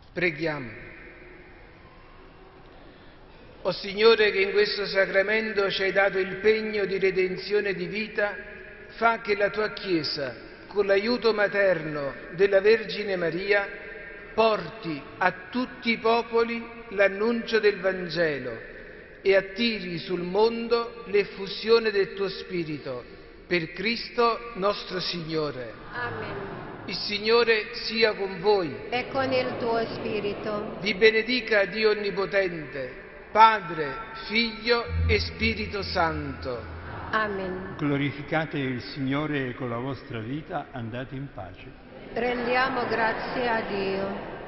Preghiamo. O Signore, che in questo sacramento ci hai dato il pegno di redenzione e di vita, fa che la tua Chiesa, con l'aiuto materno della Vergine Maria, porti a tutti i popoli l'annuncio del Vangelo e attiri sul mondo l'effusione del tuo Spirito, per Cristo nostro Signore. Amen. Il Signore sia con voi. E con il tuo spirito. Vi benedica Dio Onnipotente, Padre, Figlio e Spirito Santo. Amen. Glorificate il Signore e con la vostra vita andate in pace. Rendiamo grazie a Dio.